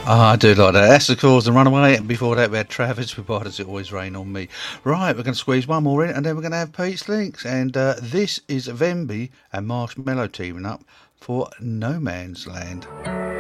I do like that. That's the cause and Runaway. And before that, we had Travis with Why Does It Always Rain on Me? Right, we're going to squeeze one more in and then we're going to have Pete's Links. And this is Vemby and Marshmello teaming up for No Man's Land.